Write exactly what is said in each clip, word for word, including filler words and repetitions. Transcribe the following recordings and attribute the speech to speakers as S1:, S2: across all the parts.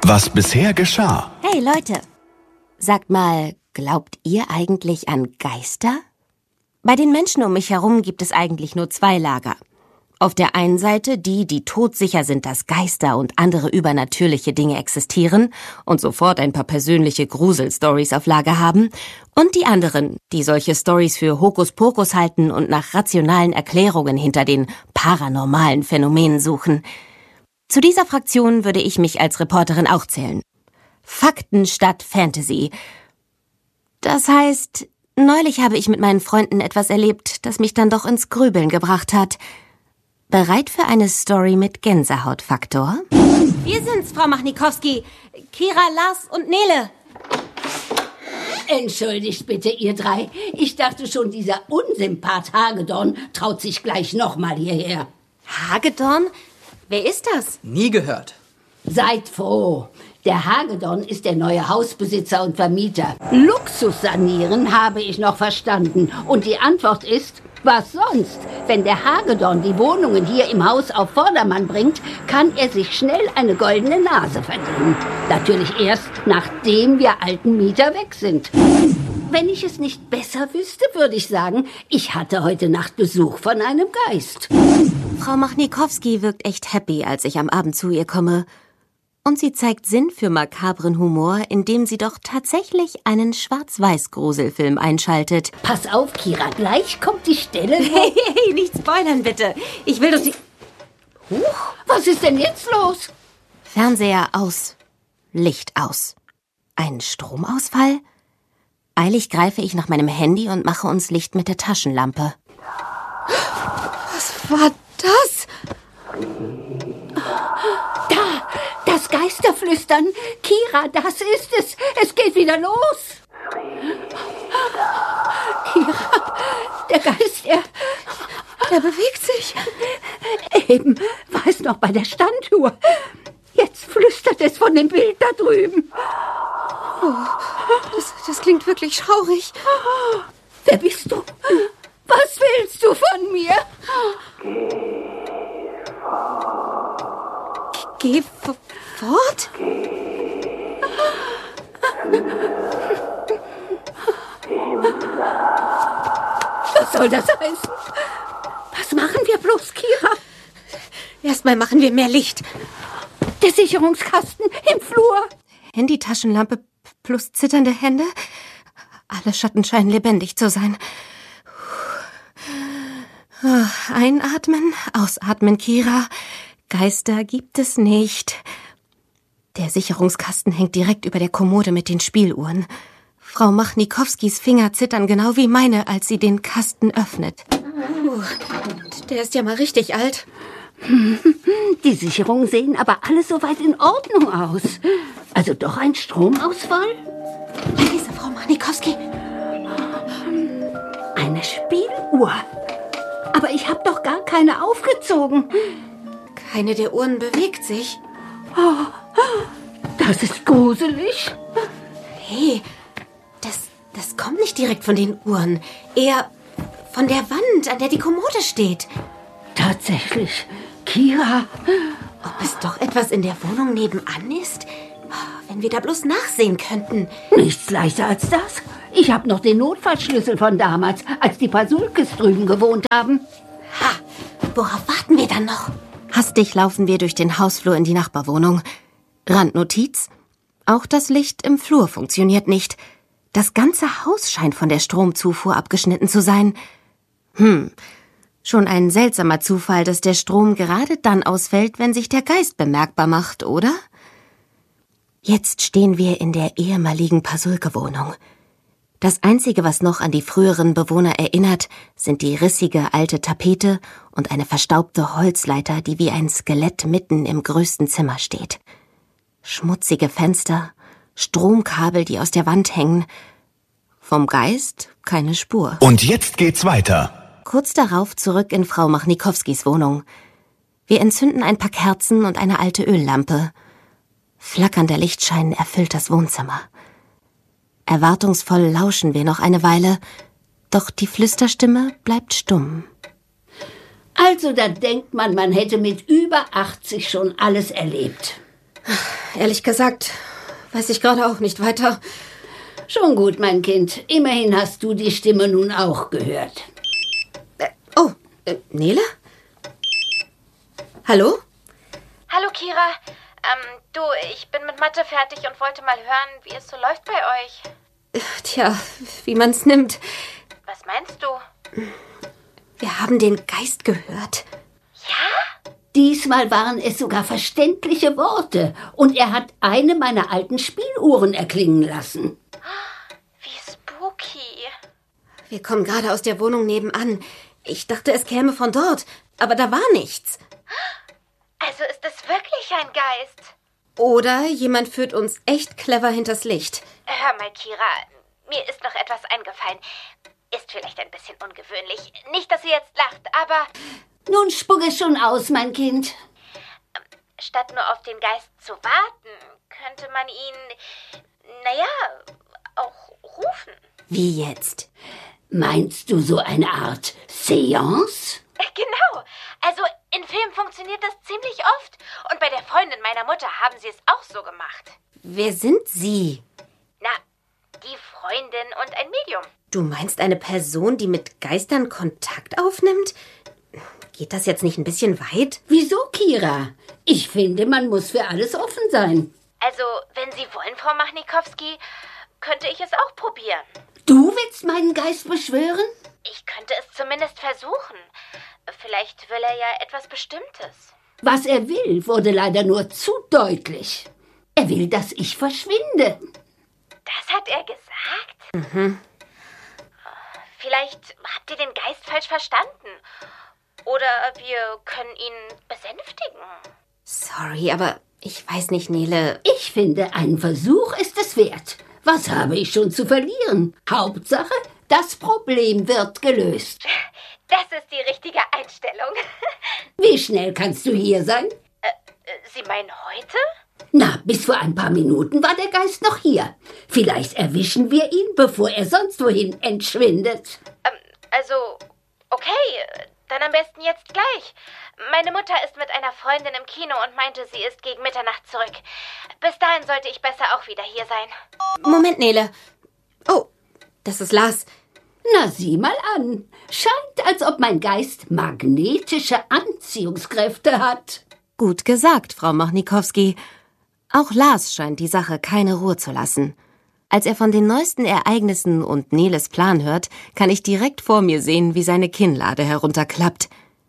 S1: Was bisher geschah.
S2: Hey Leute, sagt mal, glaubt ihr eigentlich an Geister? Bei den Menschen um mich herum gibt es eigentlich nur zwei Lager. Auf der einen Seite die, die todsicher sind, dass Geister und andere übernatürliche Dinge existieren und sofort ein paar persönliche Gruselstories auf Lager haben. Und die anderen, die solche Stories für Hokuspokus halten und nach rationalen Erklärungen hinter den paranormalen Phänomenen suchen. Zu dieser Fraktion würde ich mich als Reporterin auch zählen. Fakten statt Fantasy. Das heißt, neulich habe ich mit meinen Freunden etwas erlebt, das mich dann doch ins Grübeln gebracht hat. Bereit für eine Story mit Gänsehautfaktor? Wir sind's, Frau Machnikowski. Kira, Lars und Nele.
S3: Entschuldigt bitte, ihr drei. Ich dachte schon, dieser Unsympath Hagedorn traut sich gleich nochmal hierher.
S2: Hagedorn? Wer ist das?
S4: Nie gehört.
S3: Seid froh. Der Hagedorn ist der neue Hausbesitzer und Vermieter. Luxus sanieren habe ich noch verstanden. Und die Antwort ist, was sonst? Wenn der Hagedorn die Wohnungen hier im Haus auf Vordermann bringt, kann er sich schnell eine goldene Nase verdienen. Natürlich erst, nachdem wir alten Mieter weg sind. Wenn ich es nicht besser wüsste, würde ich sagen, ich hatte heute Nacht Besuch von einem Geist.
S2: Frau Machnikowski wirkt echt happy, als ich am Abend zu ihr komme. Und sie zeigt Sinn für makabren Humor, indem sie doch tatsächlich einen Schwarz-Weiß-Gruselfilm einschaltet.
S3: Pass auf, Kira, gleich kommt die Stelle.
S2: Hey, hey, nicht spoilern, bitte. Ich will, dass sie...
S3: Huch, was ist denn jetzt los?
S2: Fernseher aus. Licht aus. Ein Stromausfall? Eilig greife ich nach meinem Handy und mache uns Licht mit der Taschenlampe.
S5: Was war das?
S3: Da, das Geisterflüstern. Kira, das ist es. Es geht wieder los. Kira, der Geist, er...
S5: Der bewegt sich.
S3: Eben war es noch bei der Standuhr. Jetzt flüstert es von dem Bild da drüben.
S5: Oh, das, das klingt wirklich schaurig.
S3: Wer bist du? Was willst du von mir?
S5: Geh f- fort?
S3: Was soll das heißen? Was machen wir bloß, Kira?
S5: Erstmal machen wir mehr Licht.
S3: Der Sicherungskasten im Flur.
S5: Handy-Taschenlampe plus zitternde Hände. Alle Schatten scheinen lebendig zu sein. Einatmen, ausatmen, Kira. Geister gibt es nicht. Der Sicherungskasten hängt direkt über der Kommode mit den Spieluhren. Frau Machnikowskis Finger zittern genau wie meine, als sie den Kasten öffnet. Uh, der ist ja mal richtig alt.
S3: Die Sicherungen sehen aber alle soweit in Ordnung aus. Also doch ein Stromausfall?
S5: Leise, Frau Machnikowski.
S3: Eine Spieluhr. Aber ich habe doch gar keine aufgezogen.
S5: Keine der Uhren bewegt sich.
S3: Oh, das ist gruselig.
S5: Hey, das, das kommt nicht direkt von den Uhren. Eher von der Wand, an der die Kommode steht.
S3: Tatsächlich. Kira.
S5: Ob es doch etwas in der Wohnung nebenan ist? Wenn wir da bloß nachsehen könnten.
S3: Nichts leichter als das. Ich habe noch den Notfallschlüssel von damals, als die Pasulkes drüben gewohnt haben.
S5: Ha, worauf warten wir dann noch?
S2: Hastig laufen wir durch den Hausflur in die Nachbarwohnung. Randnotiz: Auch das Licht im Flur funktioniert nicht. Das ganze Haus scheint von der Stromzufuhr abgeschnitten zu sein. Hm, schon ein seltsamer Zufall, dass der Strom gerade dann ausfällt, wenn sich der Geist bemerkbar macht, oder? Jetzt stehen wir in der ehemaligen Pasulke-Wohnung. Das Einzige, was noch an die früheren Bewohner erinnert, sind die rissige alte Tapete und eine verstaubte Holzleiter, die wie ein Skelett mitten im größten Zimmer steht. Schmutzige Fenster, Stromkabel, die aus der Wand hängen. Vom Geist keine Spur.
S1: Und jetzt geht's weiter.
S2: Kurz darauf zurück in Frau Machnikowskis Wohnung. Wir entzünden ein paar Kerzen und eine alte Öllampe. Flackernder Lichtschein erfüllt das Wohnzimmer. Erwartungsvoll lauschen wir noch eine Weile, doch die Flüsterstimme bleibt stumm.
S3: Also da denkt man, man hätte mit über achtzig schon alles erlebt.
S5: Ehrlich gesagt, weiß ich gerade auch nicht weiter.
S3: Schon gut, mein Kind. Immerhin hast du die Stimme nun auch gehört.
S5: Äh, oh, äh, Nele? Hallo?
S4: Hallo, Kira. Ähm, du, ich bin mit Mathe fertig und wollte mal hören, wie es so läuft bei euch.
S5: Äh, tja, wie man's nimmt.
S4: Was meinst du?
S5: Wir haben den Geist gehört.
S4: Ja?
S3: Diesmal waren es sogar verständliche Worte. Und er hat eine meiner alten Spieluhren erklingen lassen.
S4: Wie spooky.
S5: Wir kommen gerade aus der Wohnung nebenan. Ich dachte, es käme von dort, aber da war nichts.
S4: Also ist es wirklich ein Geist?
S5: Oder jemand führt uns echt clever hinters Licht.
S4: Hör mal, Kira, mir ist noch etwas eingefallen. Ist vielleicht ein bisschen ungewöhnlich. Nicht, dass sie jetzt lacht, aber...
S3: Nun spuck es schon aus, mein Kind.
S4: Statt nur auf den Geist zu warten, könnte man ihn, naja, auch rufen.
S5: Wie jetzt?
S3: Meinst du so eine Art Seance?
S4: Genau. Also in Filmen funktioniert das ziemlich oft. Und bei der Freundin meiner Mutter haben sie es auch so gemacht.
S5: Wer sind Sie?
S4: Na, die Freundin und ein Medium.
S5: Du meinst eine Person, die mit Geistern Kontakt aufnimmt? Geht das jetzt nicht ein bisschen weit?
S3: Wieso, Kira? Ich finde, man muss für alles offen sein.
S4: Also, wenn Sie wollen, Frau Machnikowski, könnte ich es auch probieren.
S3: Du willst meinen Geist beschwören?
S4: Ich könnte es zumindest versuchen. Vielleicht will er ja etwas Bestimmtes.
S3: Was er will, wurde leider nur zu deutlich. Er will, dass ich verschwinde.
S4: Das hat er gesagt?
S5: Mhm.
S4: Vielleicht habt ihr den Geist falsch verstanden. Oder wir können ihn besänftigen.
S5: Sorry, aber ich weiß nicht, Nele.
S3: Ich finde, ein Versuch ist es wert. Was habe ich schon zu verlieren? Hauptsache, das Problem wird gelöst.
S4: Das ist die richtige Einstellung.
S3: Wie schnell kannst du hier sein?
S4: Äh, Sie meinen heute?
S3: Na, bis vor ein paar Minuten war der Geist noch hier. Vielleicht erwischen wir ihn, bevor er sonst wohin entschwindet.
S4: Ähm, also, okay, dann am besten jetzt gleich. Meine Mutter ist mit einer Freundin im Kino und meinte, sie ist gegen Mitternacht zurück. Bis dahin sollte ich besser auch wieder hier sein.
S5: Moment, Nele. Oh, das ist Lars.
S3: Na, sieh mal an. Scheint, als ob mein Geist magnetische Anziehungskräfte hat.
S2: Gut gesagt, Frau Machnikowski. Auch Lars scheint die Sache keine Ruhe zu lassen. Als er von den neuesten Ereignissen und Neles Plan hört, kann ich direkt vor mir sehen, wie seine Kinnlade herunterklappt.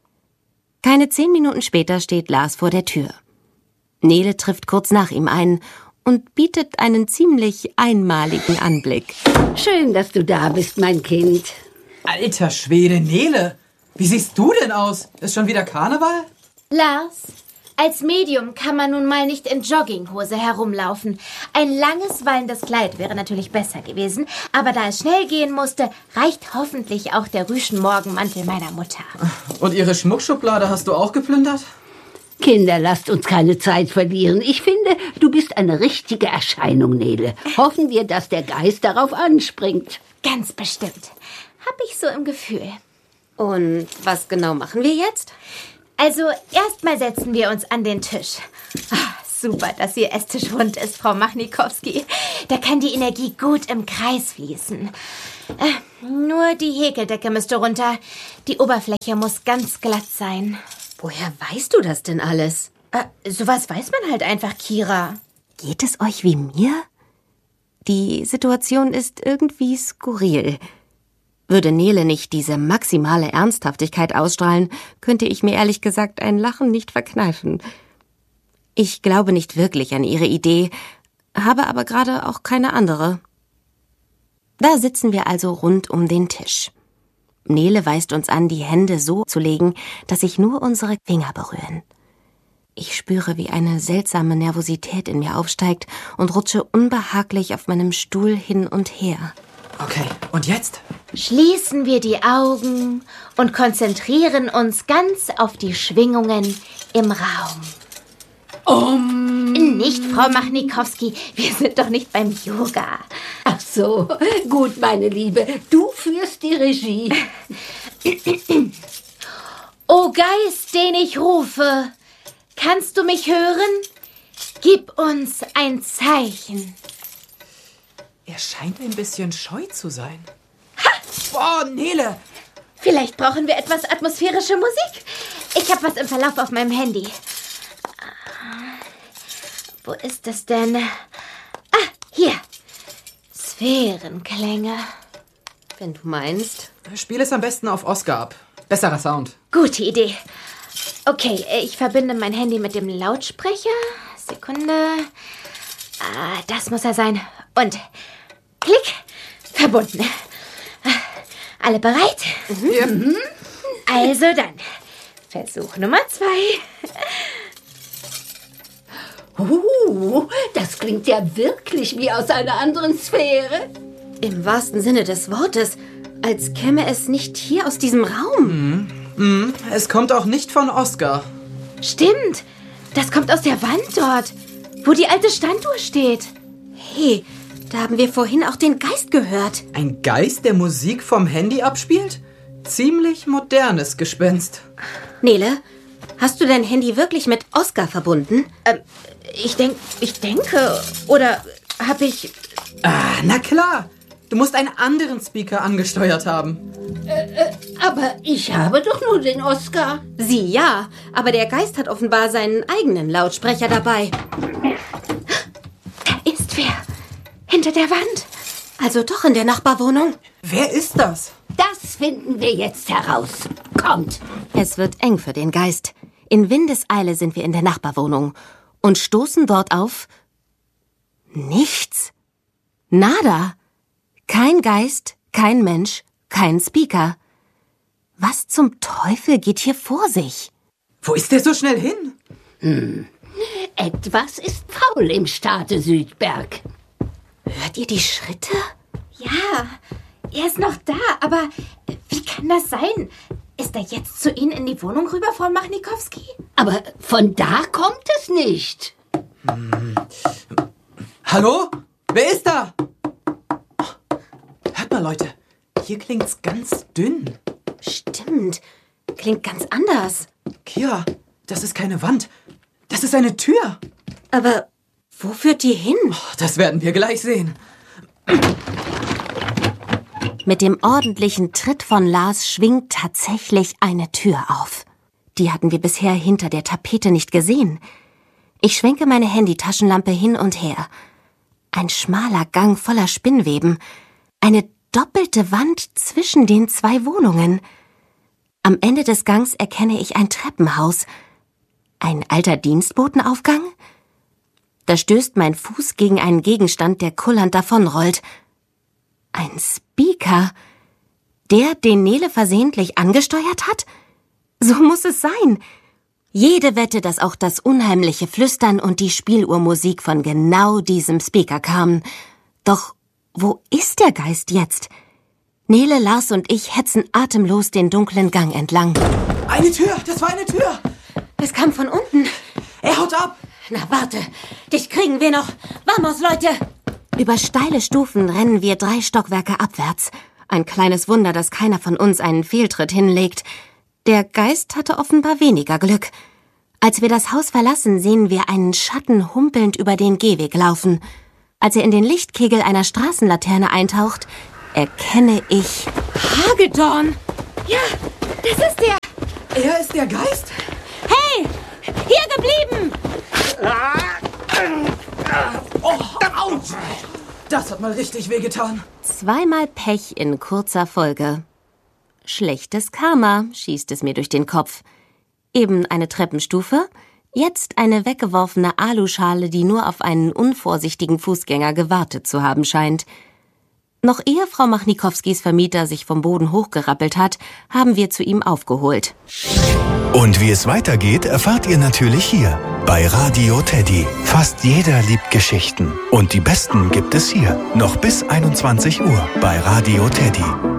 S2: Keine zehn Minuten später steht Lars vor der Tür. Nele trifft kurz nach ihm ein und bietet einen ziemlich einmaligen Anblick.
S3: Schön, dass du da bist, mein Kind.
S6: Alter Schwede, Nele! Wie siehst du denn aus? Ist schon wieder Karneval?
S4: Lars, als Medium kann man nun mal nicht in Jogginghose herumlaufen. Ein langes, wallendes Kleid wäre natürlich besser gewesen, aber da es schnell gehen musste, reicht hoffentlich auch der Rüschen-Morgenmantel meiner Mutter.
S6: Und ihre Schmuckschublade hast du auch geplündert?
S3: Kinder, lasst uns keine Zeit verlieren. Ich finde, du bist eine richtige Erscheinung, Nele. Hoffen wir, dass der Geist darauf anspringt.
S4: Ganz bestimmt. Hab ich so im Gefühl.
S5: Und was genau machen wir jetzt?
S4: Also, erstmal setzen wir uns an den Tisch. Ah, super, dass Ihr Esstisch rund ist, Frau Machnikowski. Da kann die Energie gut im Kreis fließen. Äh, nur die Häkeldecke müsste runter. Die Oberfläche muss ganz glatt sein.
S5: Woher weißt du das denn alles?
S4: Äh, sowas weiß man halt einfach, Kira.
S2: Geht es euch wie mir? Die Situation ist irgendwie skurril. Würde Nele nicht diese maximale Ernsthaftigkeit ausstrahlen, könnte ich mir ehrlich gesagt ein Lachen nicht verkneifen. Ich glaube nicht wirklich an ihre Idee, habe aber gerade auch keine andere. Da sitzen wir also rund um den Tisch. Nele weist uns an, die Hände so zu legen, dass sich nur unsere Finger berühren. Ich spüre, wie eine seltsame Nervosität in mir aufsteigt und rutsche unbehaglich auf meinem Stuhl hin und her.
S6: Okay, und jetzt?
S4: Schließen wir die Augen und konzentrieren uns ganz auf die Schwingungen im Raum.
S3: Um.
S4: Nicht, Frau Machnikowski, wir sind doch nicht beim Yoga.
S3: Ach so, gut, meine Liebe, du führst die Regie.
S4: O Geist, den ich rufe, kannst du mich hören? Gib uns ein Zeichen.
S6: Er scheint ein bisschen scheu zu sein. Ha! Boah, Nele!
S4: Vielleicht brauchen wir etwas atmosphärische Musik. Ich habe was im Verlauf auf meinem Handy. Wo ist es denn? Ah, hier. Sphärenklänge.
S5: Wenn du meinst.
S6: Spiel es am besten auf Oscar ab. Besserer Sound.
S4: Gute Idee. Okay, ich verbinde mein Handy mit dem Lautsprecher. Sekunde. Ah, das muss er sein. Und klick. Verbunden. Alle bereit?
S6: Mhm. Ja. Mhm.
S4: Also dann. Versuch Nummer zwei.
S3: Uh, das klingt ja wirklich wie aus einer anderen Sphäre.
S5: Im wahrsten Sinne des Wortes. Als käme es nicht hier aus diesem Raum.
S6: Mhm. Mhm. Es kommt auch nicht von Oscar.
S4: Stimmt. Das kommt aus der Wand dort, wo die alte Standuhr steht.
S5: Hey, da haben wir vorhin auch den Geist gehört.
S6: Ein Geist, der Musik vom Handy abspielt? Ziemlich modernes Gespenst.
S5: Nele, hast du dein Handy wirklich mit Oscar verbunden?
S4: Ähm, ich denk, ich denke. Oder hab ich...
S6: Ah, na klar. Du musst einen anderen Speaker angesteuert haben.
S3: Äh, äh, aber ich habe doch nur den Oscar.
S5: Sie ja, aber der Geist hat offenbar seinen eigenen Lautsprecher dabei.
S4: Da ist wer. Hinter der Wand.
S5: Also doch in der Nachbarwohnung.
S6: Wer ist das?
S3: Das finden wir jetzt heraus. Kommt.
S2: Es wird eng für den Geist. In Windeseile sind wir in der Nachbarwohnung und stoßen dort auf nichts. Nada. Kein Geist, kein Mensch, kein Speaker. Was zum Teufel geht hier vor sich?
S6: Wo ist der so schnell hin?
S3: Hm. Etwas ist faul im Staate Südberg.
S5: Hört ihr die Schritte?
S4: Ja, er ist noch da, aber wie kann das sein? Ist er jetzt zu Ihnen in die Wohnung rüber, Frau Machnikowski?
S3: Aber von da kommt es nicht.
S6: Hm. Hallo? Wer ist da? Hört mal, Leute. Hier klingt's ganz dünn.
S5: Stimmt. Klingt ganz anders.
S6: Kira, das ist keine Wand. Das ist eine Tür.
S5: Aber wo führt die hin?
S6: Das werden wir gleich sehen.
S2: Mit dem ordentlichen Tritt von Lars schwingt tatsächlich eine Tür auf. Die hatten wir bisher hinter der Tapete nicht gesehen. Ich schwenke meine Handytaschenlampe hin und her. Ein schmaler Gang voller Spinnweben. Eine doppelte Wand zwischen den zwei Wohnungen. Am Ende des Gangs erkenne ich ein Treppenhaus. Ein alter Dienstbotenaufgang? Da stößt mein Fuß gegen einen Gegenstand, der kullernd davonrollt. Ein Speaker? Der, den Nele versehentlich angesteuert hat? So muss es sein. Jede Wette, dass auch das unheimliche Flüstern und die Spieluhrmusik von genau diesem Speaker kamen. Doch wo ist der Geist jetzt? Nele, Lars und ich hetzen atemlos den dunklen Gang entlang.
S6: Eine Tür! Das war eine Tür!
S5: Es kam von unten.
S6: Er haut ab!
S5: Na warte, dich kriegen wir noch. Vamos, Leute!
S2: Über steile Stufen rennen wir drei Stockwerke abwärts. Ein kleines Wunder, dass keiner von uns einen Fehltritt hinlegt. Der Geist hatte offenbar weniger Glück. Als wir das Haus verlassen, sehen wir einen Schatten humpelnd über den Gehweg laufen. Als er in den Lichtkegel einer Straßenlaterne eintaucht, erkenne ich
S5: Hagedorn!
S4: Ja, das ist der.
S6: Er ist der Geist?
S4: Hey, hier geblieben!
S6: Oh, Autsch! Das hat mal richtig wehgetan.
S2: Zweimal Pech in kurzer Folge. Schlechtes Karma, schießt es mir durch den Kopf. Eben eine Treppenstufe, jetzt eine weggeworfene Aluschale, die nur auf einen unvorsichtigen Fußgänger gewartet zu haben scheint. Noch ehe Frau Machnikowskis Vermieter sich vom Boden hochgerappelt hat, haben wir zu ihm aufgeholt.
S1: Und wie es weitergeht, erfahrt ihr natürlich hier bei Radio Teddy. Fast jeder liebt Geschichten. Und die besten gibt es hier. Noch bis einundzwanzig Uhr bei Radio Teddy.